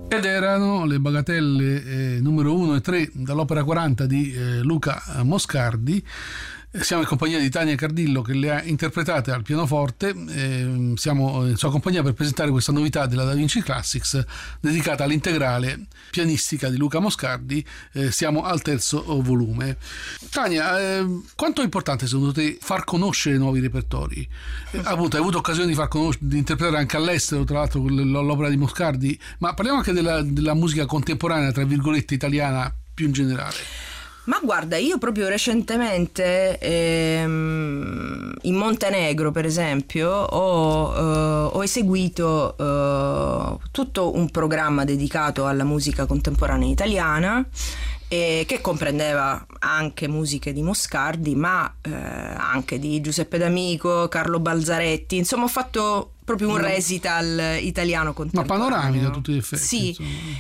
Ed erano le bagatelle numero 1 e 3 dall'opera 40 di Luca Moscardi. Siamo in compagnia di Tania Cardillo che le ha interpretate al pianoforte. Siamo in sua compagnia per presentare questa novità della Da Vinci Classics dedicata all'integrale pianistica di Luca Moscardi. Siamo al terzo volume. Tania, quanto è importante secondo te far conoscere nuovi repertori? Appunto, hai avuto occasione di interpretare anche all'estero, tra l'altro, l'opera di Moscardi, ma parliamo anche della musica contemporanea, tra virgolette, italiana più in generale. Ma guarda, io proprio recentemente in Montenegro, per esempio, ho eseguito tutto un programma dedicato alla musica contemporanea italiana, che comprendeva anche musiche di Moscardi, ma anche di Giuseppe D'Amico, Carlo Balzaretti. Insomma, ho fatto proprio un recital italiano contemporaneo. Ma panoramica a tutti gli effetti. Sì,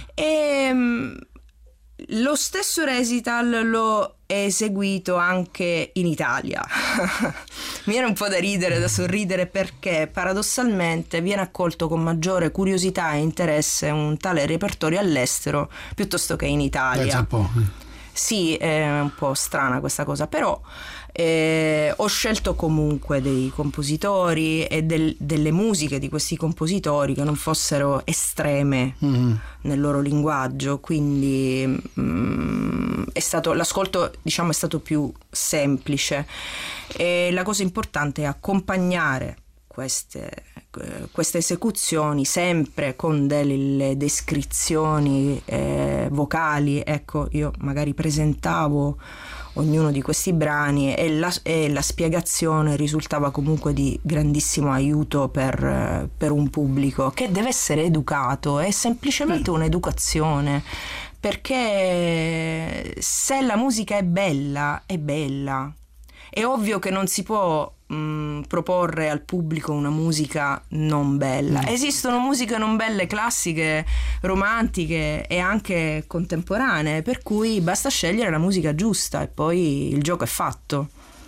lo stesso recital l'ho eseguito anche in Italia. Mi viene un po' da ridere, da sorridere, perché paradossalmente viene accolto con maggiore curiosità e interesse un tale repertorio all'estero piuttosto che in Italia. Un po'. Sì, è un po' strana questa cosa, però ho scelto comunque dei compositori e delle musiche di questi compositori che non fossero estreme nel loro linguaggio, quindi l'ascolto, diciamo, è stato più semplice, e la cosa importante è accompagnare queste esecuzioni sempre con delle descrizioni vocali. Ecco, io magari presentavo ognuno di questi brani e la spiegazione risultava comunque di grandissimo aiuto per un pubblico che deve essere educato. È semplicemente un'educazione, perché se la musica è bella, è bella. È ovvio che non si può proporre al pubblico una musica non bella. Esistono musiche non belle, classiche, romantiche e anche contemporanee, per cui basta scegliere la musica giusta e poi il gioco è fatto.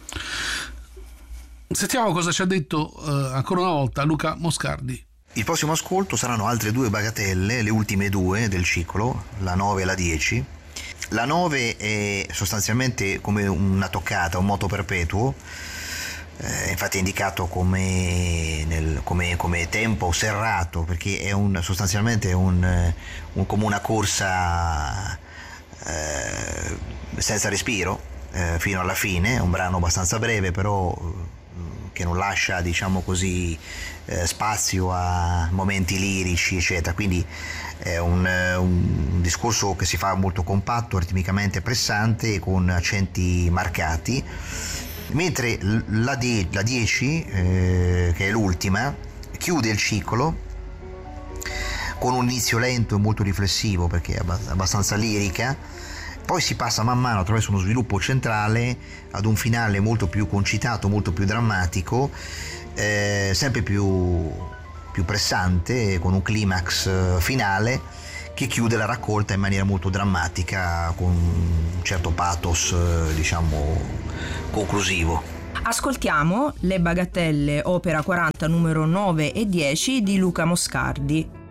Sentiamo cosa ci ha detto ancora una volta Luca Moscardi. Il prossimo ascolto saranno altre due bagatelle, le ultime due del ciclo, la 9 e la 10. La 9 è sostanzialmente come una toccata, un moto perpetuo, infatti è indicato come tempo serrato, perché è sostanzialmente come una corsa senza respiro fino alla fine. È un brano abbastanza breve, però che non lascia, diciamo così, spazio a momenti lirici, eccetera. Quindi è un discorso che si fa molto compatto, ritmicamente pressante, con accenti marcati, mentre la 10, che è l'ultima, chiude il ciclo con un inizio lento e molto riflessivo, perché è abbastanza lirica. Poi si passa man mano attraverso uno sviluppo centrale ad un finale molto più concitato, molto più drammatico, sempre più pressante, con un climax finale che chiude la raccolta in maniera molto drammatica, con un certo pathos, diciamo, conclusivo. Ascoltiamo le bagatelle opera 40 numero 9 e 10 di Luca Moscardi.